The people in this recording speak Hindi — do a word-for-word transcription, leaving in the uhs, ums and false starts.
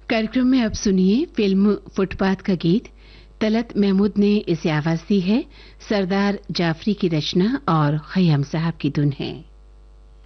कार्यक्रम में अब सुनिए फिल्म फुटपाथ का गीत। तलत महमूद ने इसे आवाज दी है। सरदार जाफरी की रचना और खयाम साहब की धुन है।